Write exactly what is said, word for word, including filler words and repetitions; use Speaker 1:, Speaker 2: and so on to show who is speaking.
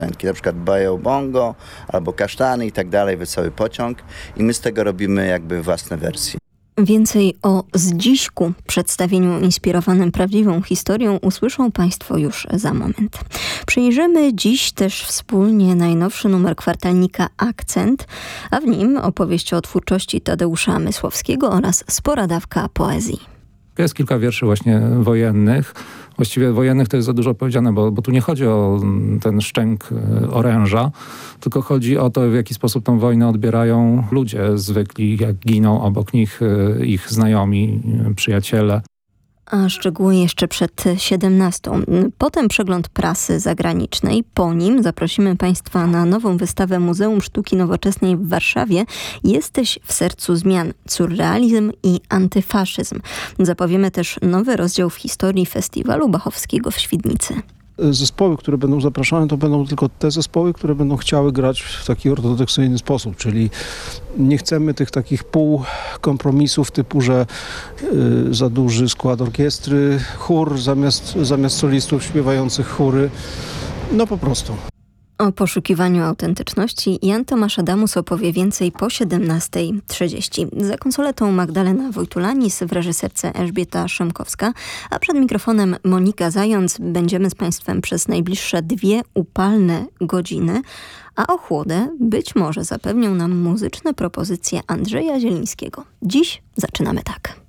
Speaker 1: Na przykład Bajo Bongo albo Kasztany i tak dalej, Wesoły Pociąg i my z tego robimy jakby własne wersje.
Speaker 2: Więcej o Zdziśku, przedstawieniu inspirowanym prawdziwą historią, usłyszą Państwo już za moment. Przyjrzymy dziś też wspólnie najnowszy numer kwartalnika Akcent, a w nim opowieść o twórczości Tadeusza Mysłowskiego oraz spora dawka poezji.
Speaker 3: Jest kilka wierszy właśnie wojennych. Właściwie wojennych to jest za dużo powiedziane, bo, bo tu nie chodzi o ten szczęk oręża, tylko chodzi o to, w jaki sposób tę wojnę odbierają ludzie zwykli, jak giną obok nich ich znajomi, przyjaciele.
Speaker 2: A szczegóły jeszcze przed siedemnastą. Potem przegląd prasy zagranicznej. Po nim zaprosimy Państwa na nową wystawę Muzeum Sztuki Nowoczesnej w Warszawie. Jesteś w sercu zmian. Surrealizm i antyfaszyzm. Zapowiemy też nowy rozdział w historii Festiwalu Bachowskiego w Świdnicy.
Speaker 4: Zespoły, które będą zapraszane, to będą tylko te zespoły, które będą chciały grać w taki ortodoksyjny sposób, czyli nie chcemy tych takich półkompromisów typu, że y, za duży skład orkiestry, chór zamiast, zamiast solistów śpiewających chóry. No po prostu.
Speaker 2: O poszukiwaniu autentyczności Jan Tomasz Adamus opowie więcej po siedemnasta trzydzieści. Za konsoletą Magdalena Wojtulanis, w reżyserce Elżbieta Szymkowska, a przed mikrofonem Monika Zając. Będziemy z Państwem przez najbliższe dwie upalne godziny, a ochłodę być może zapewnią nam muzyczne propozycje Andrzeja Zielińskiego. Dziś zaczynamy tak.